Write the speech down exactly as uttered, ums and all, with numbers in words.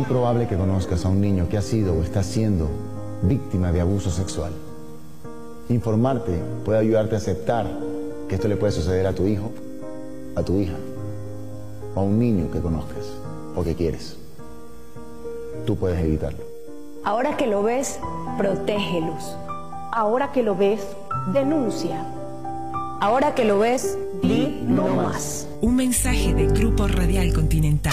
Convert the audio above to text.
muy probable que conozcas a un niño que ha sido o está siendo víctima de abuso sexual. Informarte puede ayudarte a aceptar que esto le puede suceder a tu hijo, a tu hija, o a un niño que conozcas o que quieres. Tú puedes evitarlo. Ahora que lo ves, protégelos. Ahora que lo ves, denuncia. Ahora que lo ves, di no más. Un mensaje de Grupo Radial Continental.